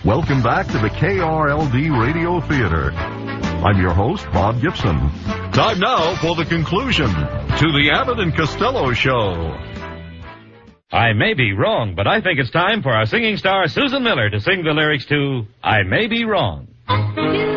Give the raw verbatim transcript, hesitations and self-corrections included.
Welcome back to the K R L D Radio Theater. I'm your host, Bob Gibson. Time now for the conclusion to the Abbott and Costello Show. I may be wrong, but I think it's time for our singing star Susan Miller to sing the lyrics to I May Be Wrong.